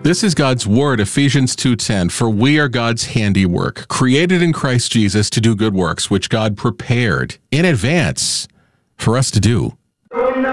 This is God's word, Ephesians 2:10. For we are God's handiwork, created in Christ Jesus to do good works, which God prepared in advance for us to do.